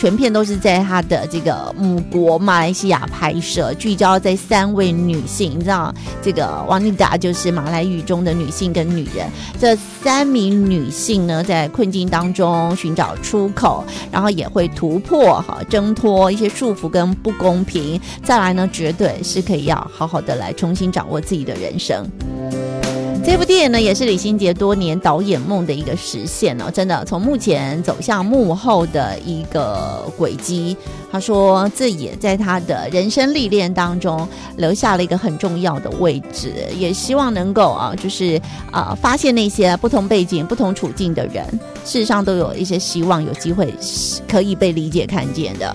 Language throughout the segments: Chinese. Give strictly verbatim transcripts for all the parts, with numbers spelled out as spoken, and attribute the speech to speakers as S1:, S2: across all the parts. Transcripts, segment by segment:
S1: 全片都是在他的这个母国马来西亚拍摄，聚焦在三位女性，你知道这个王妮达就是马来语中的女性跟女人，这三名女性呢在困境当中寻找出口，然后也会突破哈挣脱一些束缚跟不公平，再来呢绝对是可以要好好的来重新掌握自己的人生。这部电影呢，也是李心洁多年导演梦的一个实现哦，真的从幕前走向幕后的一个轨迹。他说，这也在他的人生历练当中留下了一个很重要的位置，也希望能够啊，就是啊，发现那些不同背景、不同处境的人，事实上都有一些希望，有机会可以被理解、看见的。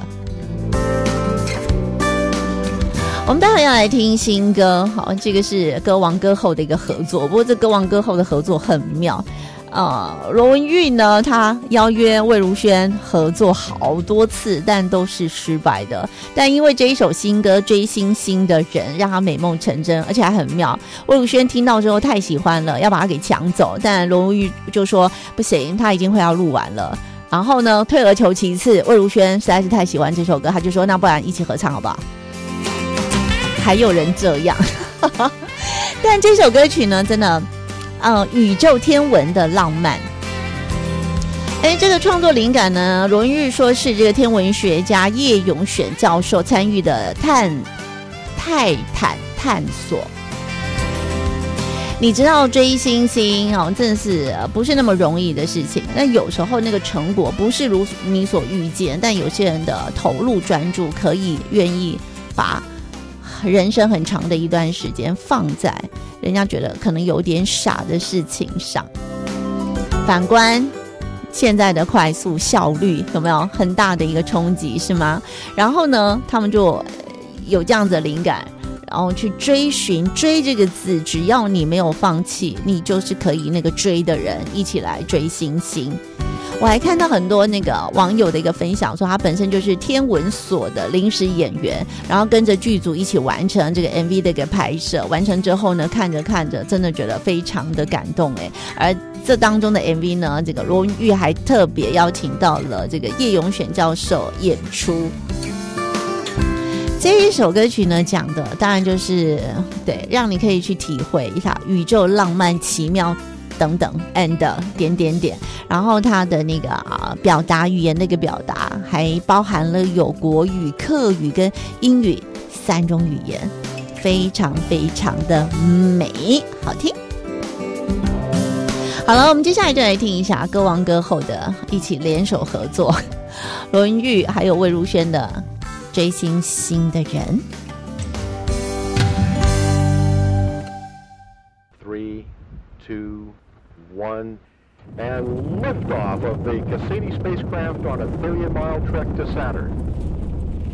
S1: 我们待会要来听新歌，好，这个是歌王歌后的一个合作，不过这歌王歌后的合作很妙。呃，罗文玉呢，他邀约魏如萱合作好多次，但都是失败的。但因为这一首新歌《追星星的人》，让他美梦成真，而且还很妙。魏如萱听到之后太喜欢了，要把他给抢走，但罗文玉就说不行，他已经快要录完了。然后呢，退而求其次，魏如萱实在是太喜欢这首歌，他就说那不然一起合唱好不好？还有人这样但这首歌曲呢真的呃，宇宙天文的浪漫。哎，这个创作灵感呢，罗文玉说是这个天文学家叶永选教授参与的探泰坦探索。你知道追星星哦，真的是不是那么容易的事情。那有时候那个成果不是如你所预见，但有些人的投入专注，可以愿意把人生很长的一段时间放在人家觉得可能有点傻的事情上。反观现在的快速效率，有没有很大的一个冲击，是吗？然后呢，他们就有这样子的灵感，然后去追寻，追这个字，只要你没有放弃，你就是可以那个追的人，一起来追星星。我还看到很多那个网友的一个分享，说他本身就是天文所的临时演员，然后跟着剧组一起完成这个 M V 的一个拍摄，完成之后呢，看着看着真的觉得非常的感动哎。而这当中的 M V 呢，这个罗文玉还特别邀请到了这个叶永选教授演出。这一首歌曲呢，讲的当然就是对，让你可以去体会一下宇宙浪漫奇妙等等 and 点点点，然后它的那个啊表达语言的一个表达还包含了有国语、客语跟英语三种语言，非常非常的美，好听。好了，我们接下来就来听一下歌王歌后的一起联手合作，罗文玉还有魏如萱的《追星星的人》。
S2: Three, two, one, and liftoff of the Cassini spacecraft on a billion-mile trek to Saturn.